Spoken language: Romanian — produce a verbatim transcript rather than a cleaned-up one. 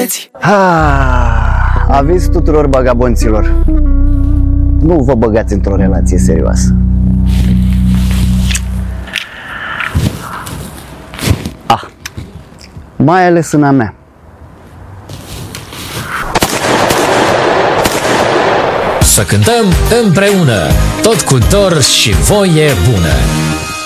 băieți! Ah, aviz tuturor bagabonților. Nu vă băgați într-o relație serioasă. Ah, mai ales în a mea. Să cântăm împreună, tot cu dor și voie bună.